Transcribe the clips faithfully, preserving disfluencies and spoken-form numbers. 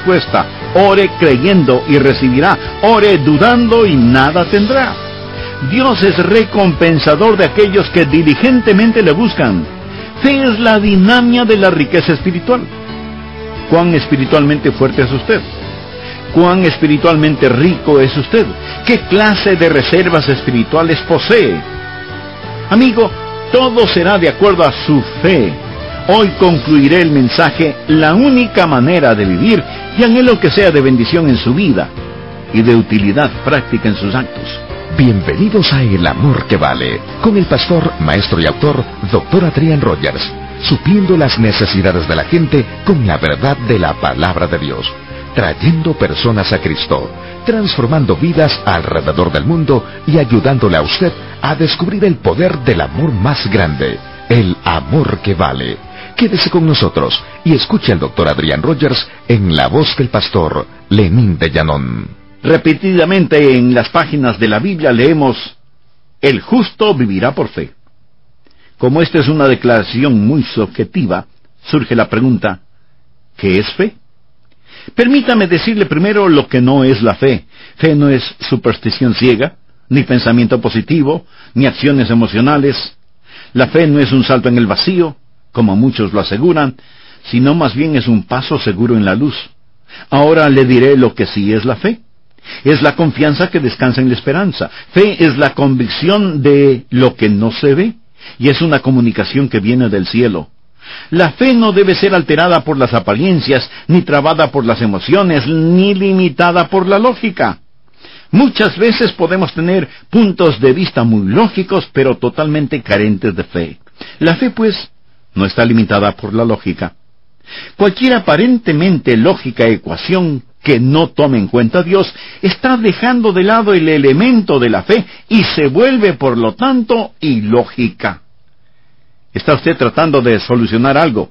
respuesta. Ore creyendo y recibirá. Ore dudando y nada tendrá. Dios es recompensador de aquellos que diligentemente le buscan. Fe es la dinamia de la riqueza espiritual. ¿Cuán espiritualmente fuerte es usted? ¿Cuán espiritualmente rico es usted? ¿Qué clase de reservas espirituales posee? Amigo, todo será de acuerdo a su fe. Hoy concluiré el mensaje, la única manera de vivir, y anhelo que sea de bendición en su vida y de utilidad práctica en sus actos. Bienvenidos a El Amor que Vale, con el pastor, maestro y autor, doctor Adrián Rogers, supliendo las necesidades de la gente con la verdad de la palabra de Dios, trayendo personas a Cristo, transformando vidas alrededor del mundo y ayudándole a usted a descubrir el poder del amor más grande, el amor que vale. Quédese con nosotros y escuche al doctor Adrián Rogers en la voz del pastor Lenín de Llanón. Repetidamente en las páginas de la Biblia leemos: el justo vivirá por fe. Como esta es una declaración muy subjetiva, surge la pregunta: ¿qué es fe? Permítame decirle primero lo que no es la fe. Fe no es superstición ciega, ni pensamiento positivo, ni acciones emocionales. La fe no es un salto en el vacío, como muchos lo aseguran, sino más bien es un paso seguro en la luz. Ahora le diré lo que sí es la fe. Es la confianza que descansa en la esperanza. Fe es la convicción de lo que no se ve, y es una comunicación que viene del cielo. La fe no debe ser alterada por las apariencias, ni trabada por las emociones, ni limitada por la lógica. Muchas veces podemos tener puntos de vista muy lógicos, pero totalmente carentes de fe. La fe, pues, no está limitada por la lógica. Cualquier aparentemente lógica ecuación que no tome en cuenta a Dios está dejando de lado el elemento de la fe y se vuelve, por lo tanto, ilógica. ¿Está usted tratando de solucionar algo?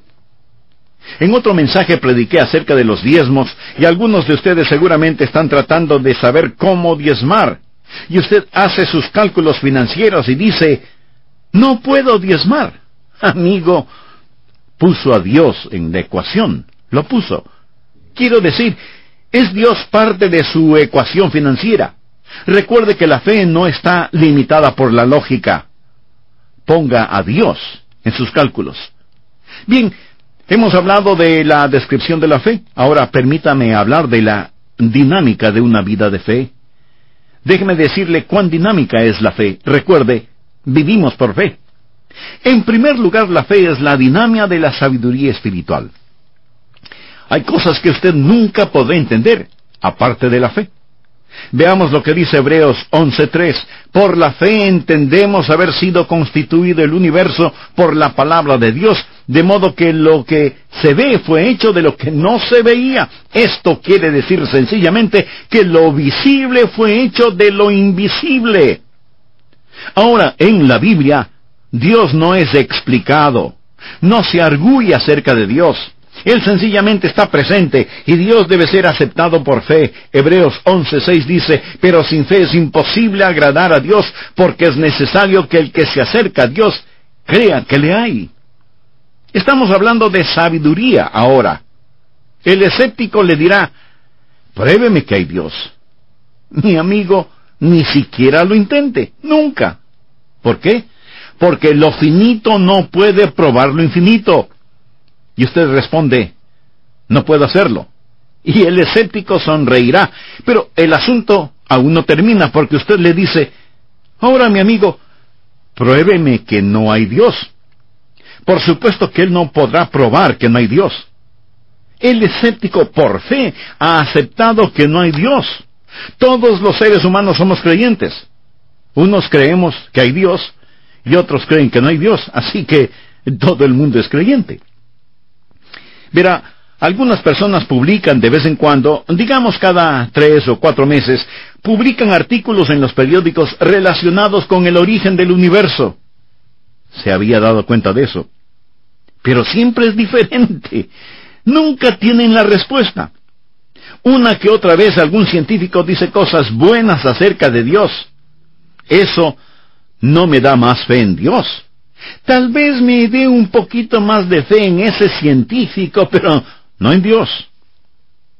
En otro mensaje prediqué acerca de los diezmos, y algunos de ustedes seguramente están tratando de saber cómo diezmar. Y usted hace sus cálculos financieros y dice: no puedo diezmar. Amigo, puso a Dios en la ecuación. Lo puso. Quiero decir, ¿es Dios parte de su ecuación financiera? Recuerde que la fe no está limitada por la lógica. Ponga a Dios en sus cálculos. Bien, hemos hablado de la descripción de la fe. Ahora permítame hablar de la dinámica de una vida de fe. Déjeme decirle cuán dinámica es la fe. Recuerde, vivimos por fe. En primer lugar, la fe es la dinámica de la sabiduría espiritual. Hay cosas que usted nunca podrá entender, aparte de la fe. Veamos lo que dice Hebreos once tres. Por la fe entendemos haber sido constituido el universo por la palabra de Dios, de modo que lo que se ve fue hecho de lo que no se veía. Esto quiere decir sencillamente que lo visible fue hecho de lo invisible. Ahora, en la Biblia, Dios no es explicado. No se arguye acerca de Dios. Él sencillamente está presente, y Dios debe ser aceptado por fe. Hebreos once seis dice: pero sin fe es imposible agradar a Dios, porque es necesario que el que se acerca a Dios crea que le hay. Estamos hablando de sabiduría ahora. El escéptico le dirá: pruébeme que hay Dios. Mi amigo, ni siquiera lo intente, nunca. ¿Por qué? Porque lo finito no puede probar lo infinito. Y usted responde: no puedo hacerlo. Y el escéptico sonreirá. Pero el asunto aún no termina, porque usted le dice: ahora, mi amigo, pruébeme que no hay Dios. Por supuesto que él no podrá probar que no hay Dios. El escéptico, por fe, ha aceptado que no hay Dios. Todos los seres humanos somos creyentes. Unos creemos que hay Dios, y otros creen que no hay Dios. Así que todo el mundo es creyente. Verá, algunas personas publican de vez en cuando, digamos cada tres o cuatro meses, publican artículos en los periódicos relacionados con el origen del universo. ¿Se había dado cuenta de eso? Pero siempre es diferente. Nunca tienen la respuesta. Una que otra vez algún científico dice cosas buenas acerca de Dios. Eso no me da más fe en Dios. Tal vez me dé un poquito más de fe en ese científico, pero no en Dios.